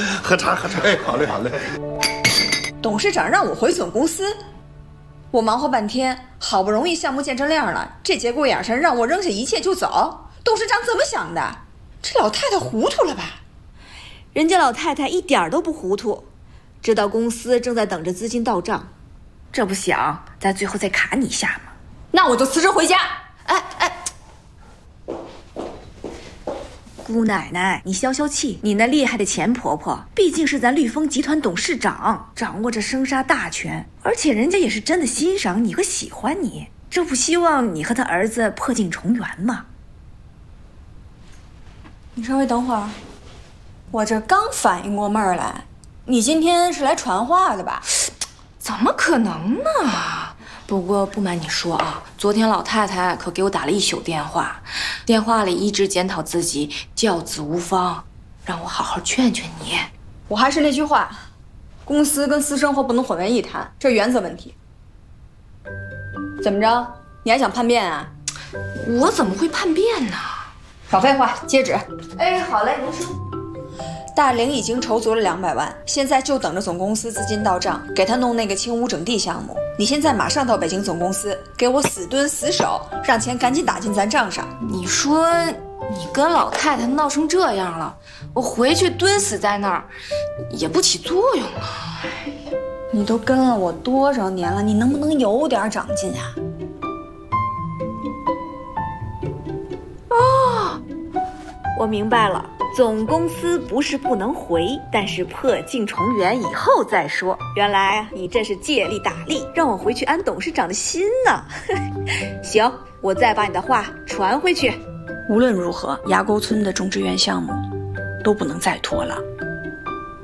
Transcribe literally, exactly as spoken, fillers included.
喝茶喝茶。哎，好嘞好嘞。 董事长让我回总公司，我忙活半天，好不容易项目见着亮了，这节骨眼上让我扔下一切就走，董事长怎么想的？这老太太糊涂了吧？ 人家老太太一点都不糊涂，知道公司正在等着资金到账，这不想在最后再卡你一下吗？ 那我就辞职回家。 哎哎，姑奶奶，你消消气，你那厉害的钱婆婆毕竟是咱绿丰集团董事长，掌握着生杀大权，而且人家也是真的欣赏你和喜欢你，这不希望你和他儿子破镜重圆吗？ 你稍微等会儿，我这刚反应过味儿来，你今天是来传话的吧？ 怎么可能呢？不过不瞒你说啊，昨天老太太可给我打了一宿电话，电话里一直检讨自己教子无方，让我好好劝劝你。 我还是那句话，公司跟私生活不能混为一谈，这是原则问题。怎么着，你还想叛变啊？ 我怎么会叛变呢？ 少废话，接旨。 哎，好嘞，您说。 大玲已经筹足了两百万，现在就等着总公司资金到账，给他弄那个清污整地项目。你现在马上到北京总公司，给我死蹲死守，让钱赶紧打进咱账上。 你说你跟老太太闹成这样了，我回去蹲死在那儿也不起作用啊。 你都跟了我多少年了，你能不能有点长进啊？ 哦，我明白了。总公司不是不能回，但是破镜重圆以后再说。原来你这是借力打力，让我回去安董事长的心呢。行，我再把你的话传回去。 无论如何，崖沟村的种植园项目都不能再拖了。